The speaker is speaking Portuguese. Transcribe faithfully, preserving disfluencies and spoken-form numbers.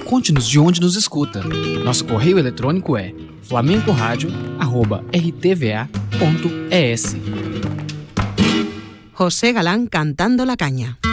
conte-nos de onde nos escuta. Nosso correio eletrônico é flamencoradio arroba r t v a ponto e s. José Galán cantando la caña.